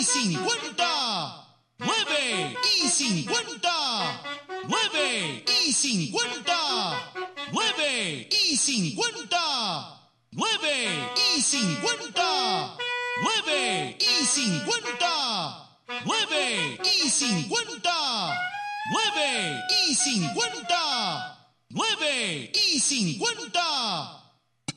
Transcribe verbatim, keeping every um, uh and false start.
cincuenta. Nueve y cincuenta. Nueve y cincuenta. Nueve y cincuenta. Nueve y cincuenta. Nueve y cincuenta. Nueve y cincuenta. Nueve y cincuenta. Nueve y cincuenta.